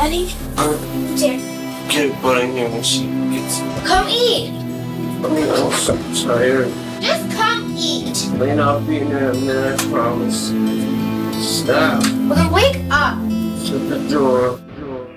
Daddy? Here. Get butt in here when she gets Come eat. I'm so tired. Just come eat. Lane, I'll be in there in a minute, I promise. Stop. Okay, wake up. Shut the door.